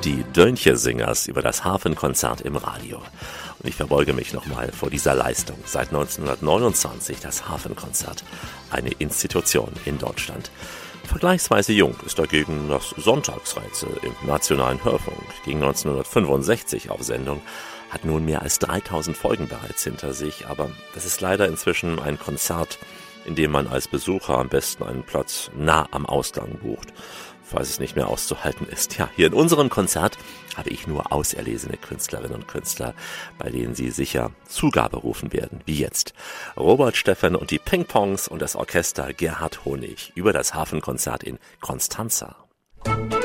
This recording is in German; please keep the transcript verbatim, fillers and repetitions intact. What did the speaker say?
Die Döntje-Singers über das Hafenkonzert im Radio. Und ich verbeuge mich nochmal vor dieser Leistung. Seit neunzehnhundertneunundzwanzig das Hafenkonzert. Eine Institution in Deutschland. Vergleichsweise jung ist dagegen das Sonntagsrätsel im Nationalen Hörfunk. Ging neunzehnhundertfünfundsechzig auf Sendung, hat nun mehr als dreitausend Folgen bereits hinter sich. Aber das ist leider inzwischen ein Konzert, in dem man als Besucher am besten einen Platz nah am Ausgang bucht, falls es nicht mehr auszuhalten ist. Ja, hier in unserem Konzert habe ich nur auserlesene Künstlerinnen und Künstler, bei denen Sie sicher Zugabe rufen werden, wie jetzt. Robert Steffen und die Ping-Pongs und das Orchester Gerhard Honig über das Hafenkonzert in Constanza.